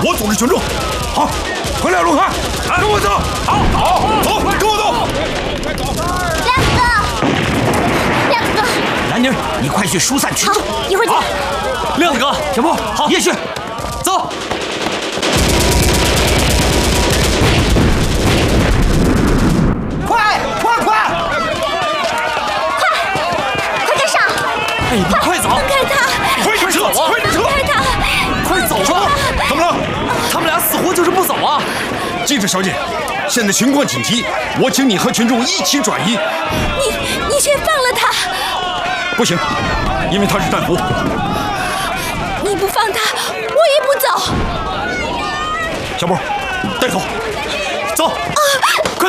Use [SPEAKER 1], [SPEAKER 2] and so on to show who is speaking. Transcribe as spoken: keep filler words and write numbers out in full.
[SPEAKER 1] 我组织群众。好，回来，龙汉，跟我走。好，好，走，跟我走。
[SPEAKER 2] 亮哥，亮哥，
[SPEAKER 3] 兰妮儿，你快去疏散群众。
[SPEAKER 2] 一会儿见。
[SPEAKER 3] 亮子哥，小布，好，叶旭，走。
[SPEAKER 1] 快快快！
[SPEAKER 2] 快，快跟上！
[SPEAKER 3] 哎，你快走！
[SPEAKER 2] 放开他！
[SPEAKER 1] 快点撤！快点撤！
[SPEAKER 2] 放开他！
[SPEAKER 3] 快走吧！
[SPEAKER 1] 怎么了？
[SPEAKER 3] 他们俩死活就是不走啊！
[SPEAKER 1] 记者小姐，现在情况紧急，我请你和群众一起转移。
[SPEAKER 2] 你你先放了他！
[SPEAKER 1] 不行，因为他是战俘。
[SPEAKER 2] 你不放他，我也不走。
[SPEAKER 1] 小波，带走，走。